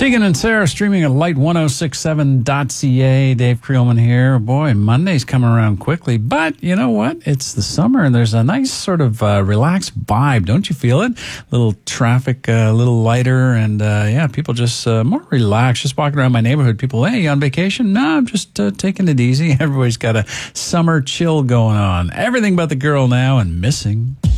Tegan and Sarah streaming at light1067.ca. Dave Creelman here. Boy, Monday's coming around quickly, but you know what? It's the summer and there's a nice sort of relaxed vibe. Don't you feel it? Little traffic, a little lighter, and people just more relaxed. Just walking around my neighborhood, people, hey, you on vacation? No, I'm just taking it easy. Everybody's got a summer chill going on. Everything but the girl now and missing.